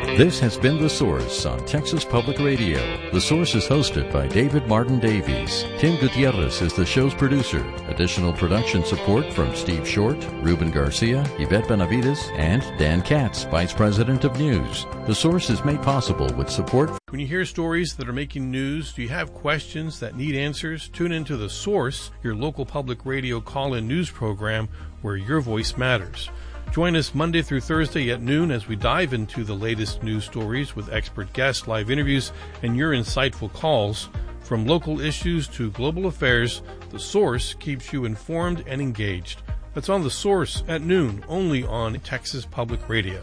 This has been The Source on Texas Public Radio. The Source is hosted by David Martin Davies. Tim Gutierrez is the show's producer. Additional production support from Steve Short, Ruben Garcia, Yvette Benavides, and Dan Katz, Vice President of News. The Source is made possible with support. When you hear stories that are making news, do you have questions that need answers? Tune into The Source, your local public radio call-in news program where your voice matters. Join us Monday through Thursday at noon as we dive into the latest news stories with expert guests, live interviews, and your insightful calls. From local issues to global affairs, The Source keeps you informed and engaged. That's on The Source at noon, only on Texas Public Radio.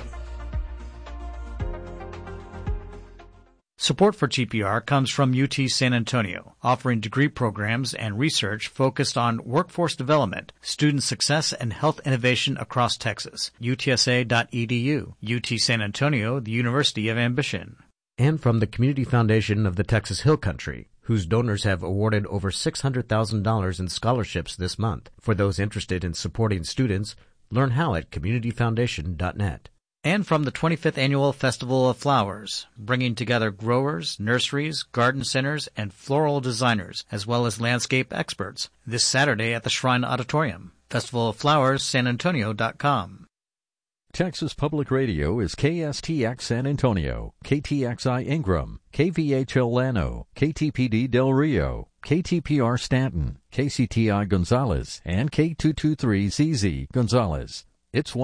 Support for TPR comes from UT San Antonio, offering degree programs and research focused on workforce development, student success, and health innovation across Texas. UTSA.edu. UT San Antonio, the University of Ambition. And from the Community Foundation of the Texas Hill Country, whose donors have awarded over $600,000 in scholarships this month. For those interested in supporting students, learn how at communityfoundation.net. And from the 25th Annual Festival of Flowers, bringing together growers, nurseries, garden centers, and floral designers, as well as landscape experts, this Saturday at the Shrine Auditorium. Festival of Flowers, SanAntonio.com. Texas Public Radio is KSTX San Antonio, KTXI Ingram, KVHL Llano, KTPD Del Rio, KTPR Stanton, KCTI Gonzales, and K223ZZ Gonzales. It's